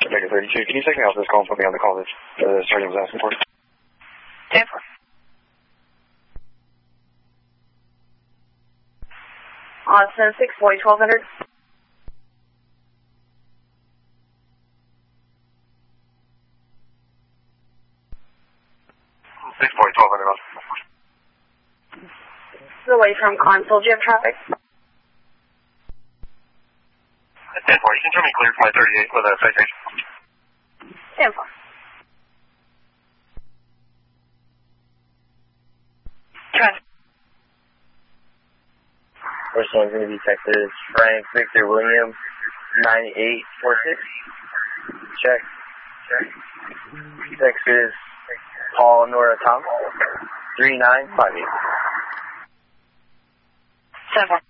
Mega 32. Can you take me off this call and put me on the call that the sergeant was asking for? 10-4. Austin 640, 1200. 640, 1200. Away from console, do you have traffic? 10-4, you can turn me clear for my 38 with a citation. 10-4. Traffic. First one's going to be Texas Frank Victor William 9846. Check. Texas Paul Nora Tom 3958. 7-4.